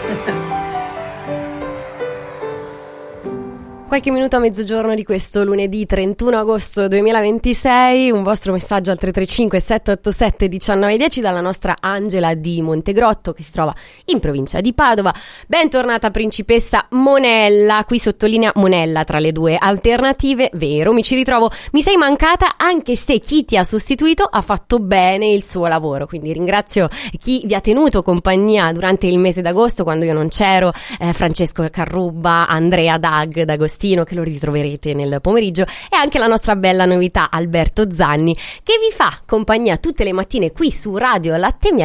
Qualche minuto a mezzogiorno di questo lunedì 31 agosto 2026, un vostro messaggio al 335 787 1910 dalla nostra Angela di Montegrotto, che si trova in provincia di Padova. Bentornata principessa Monella, qui sottolinea Monella tra le due alternative, vero, mi ci ritrovo, mi sei mancata anche se chi ti ha sostituito ha fatto bene il suo lavoro, quindi ringrazio chi vi ha tenuto compagnia durante il mese d'agosto quando io non c'ero, Francesco Carrubba, Andrea Dag D'Agostino, che lo ritroverete nel pomeriggio, e anche la nostra bella novità Alberto Zanni, che vi fa compagnia tutte le mattine qui su Radio Latte Miele